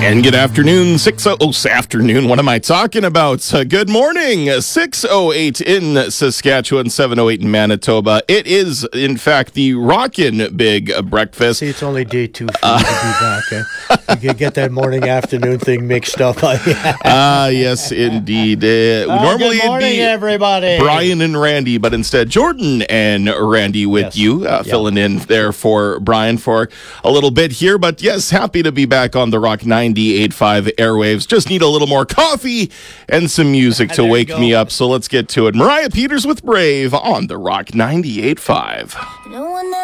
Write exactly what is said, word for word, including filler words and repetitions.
And good afternoon, six oh oh afternoon. What am I talking about? Uh, good morning, six oh eight in Saskatchewan, seven oh eight in Manitoba. It is, in fact, the Rockin' Big Breakfast. See, it's only day two for uh, you to be back. Eh? You could get that morning afternoon thing mixed up. Ah, uh, yes, indeed. Uh, uh, normally good morning, it'd be everybody. Brian and Randy, but instead Jordan and Randy with yes. you, uh, yep. filling in there for Brian for a little bit here. But yes, happy to be back on the Rock ninety-eight point five airwaves. Just need a little more coffee and some music to wake me up. So let's get to it. Mariah Peters with Brave on the Rock ninety-eight point five. No one